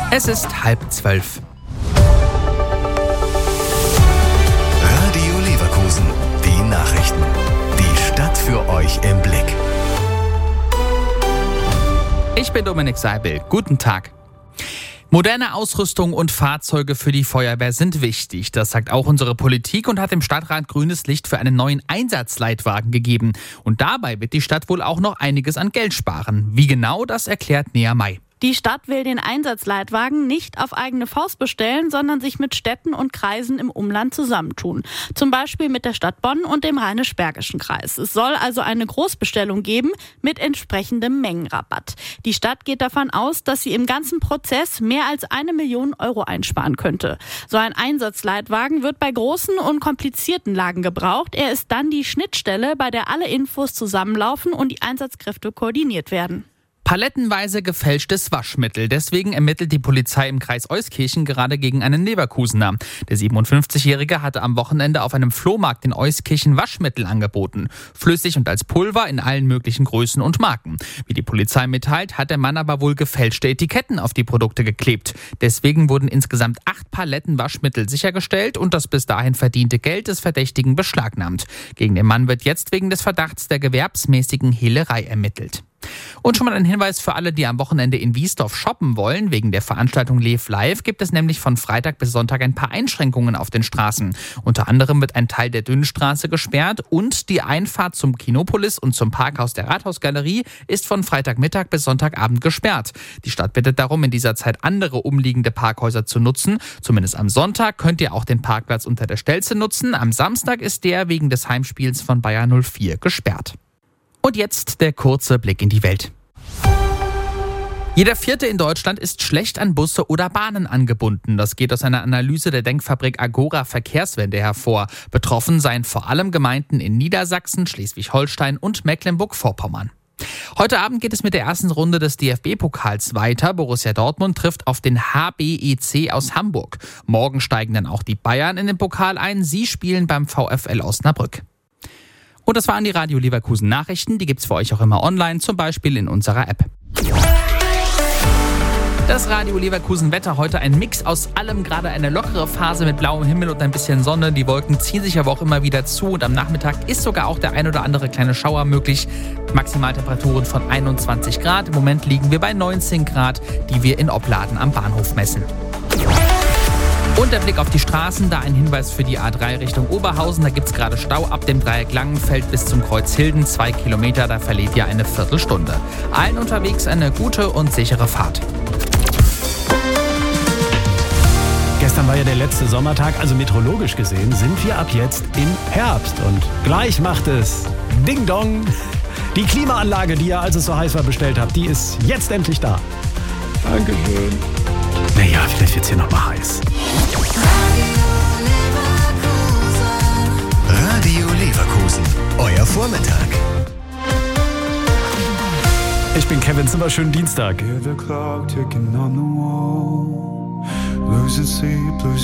Es ist 11:30. Radio Leverkusen, die Nachrichten. Die Stadt für euch im Blick. Ich bin Dominik Seibel. Guten Tag. Moderne Ausrüstung und Fahrzeuge für die Feuerwehr sind wichtig. Das sagt auch unsere Politik und hat dem Stadtrat grünes Licht für einen neuen Einsatzleitwagen gegeben. Und dabei wird die Stadt wohl auch noch einiges an Geld sparen. Wie genau, das erklärt Nea May. Die Stadt will den Einsatzleitwagen nicht auf eigene Faust bestellen, sondern sich mit Städten und Kreisen im Umland zusammentun. Zum Beispiel mit der Stadt Bonn und dem Rheinisch-Bergischen Kreis. Es soll also eine Großbestellung geben mit entsprechendem Mengenrabatt. Die Stadt geht davon aus, dass sie im ganzen Prozess mehr als 1 Million Euro einsparen könnte. So ein Einsatzleitwagen wird bei großen und komplizierten Lagen gebraucht. Er ist dann die Schnittstelle, bei der alle Infos zusammenlaufen und die Einsatzkräfte koordiniert werden. Palettenweise gefälschtes Waschmittel. Deswegen ermittelt die Polizei im Kreis Euskirchen gerade gegen einen Leverkusener. Der 57-Jährige hatte am Wochenende auf einem Flohmarkt in Euskirchen Waschmittel angeboten. Flüssig und als Pulver in allen möglichen Größen und Marken. Wie die Polizei mitteilt, hat der Mann aber wohl gefälschte Etiketten auf die Produkte geklebt. Deswegen wurden insgesamt 8 Paletten Waschmittel sichergestellt und das bis dahin verdiente Geld des Verdächtigen beschlagnahmt. Gegen den Mann wird jetzt wegen des Verdachts der gewerbsmäßigen Hehlerei ermittelt. Und schon mal ein Hinweis für alle, die am Wochenende in Wiesdorf shoppen wollen. Wegen der Veranstaltung Lev Live gibt es nämlich von Freitag bis Sonntag ein paar Einschränkungen auf den Straßen. Unter anderem wird ein Teil der Dünnstraße gesperrt und die Einfahrt zum Kinopolis und zum Parkhaus der Rathausgalerie ist von Freitagmittag bis Sonntagabend gesperrt. Die Stadt bittet darum, in dieser Zeit andere umliegende Parkhäuser zu nutzen. Zumindest am Sonntag könnt ihr auch den Parkplatz unter der Stelze nutzen. Am Samstag ist der wegen des Heimspiels von Bayer 04 gesperrt. Und jetzt der kurze Blick in die Welt. Jeder Vierte in Deutschland ist schlecht an Busse oder Bahnen angebunden. Das geht aus einer Analyse der Denkfabrik Agora Verkehrswende hervor. Betroffen seien vor allem Gemeinden in Niedersachsen, Schleswig-Holstein und Mecklenburg-Vorpommern. Heute Abend geht es mit der ersten Runde des DFB-Pokals weiter. Borussia Dortmund trifft auf den HBEC aus Hamburg. Morgen steigen dann auch die Bayern in den Pokal ein. Sie spielen beim VfL Osnabrück. Und das waren die Radio Leverkusen Nachrichten. Die gibt's für euch auch immer online, zum Beispiel in unserer App. Das Radio Leverkusen Wetter heute ein Mix aus allem, gerade eine lockere Phase mit blauem Himmel und ein bisschen Sonne. Die Wolken ziehen sich aber auch immer wieder zu und am Nachmittag ist sogar auch der ein oder andere kleine Schauer möglich. Maximaltemperaturen von 21 Grad. Im Moment liegen wir bei 19 Grad, die wir in Opladen am Bahnhof messen. Und der Blick auf die Straßen, da ein Hinweis für die A3 Richtung Oberhausen. Da gibt es gerade Stau ab dem Dreieck Langenfeld bis zum Kreuz Hilden. 2 Kilometer, da verliert ihr eine Viertelstunde. Allen unterwegs eine gute und sichere Fahrt. Gestern war ja der letzte Sommertag, also meteorologisch gesehen sind wir ab jetzt im Herbst. Und gleich macht es Ding Dong. Die Klimaanlage, die ihr, als es so heiß war, bestellt habt, die ist jetzt endlich da. Dankeschön. Naja, vielleicht wird's hier noch mal heiß. Radio Leverkusen, euer Vormittag. Ich bin Kevin Zimmer, schönen Dienstag. Hear the clock ticking on the wall, losing sleep, losing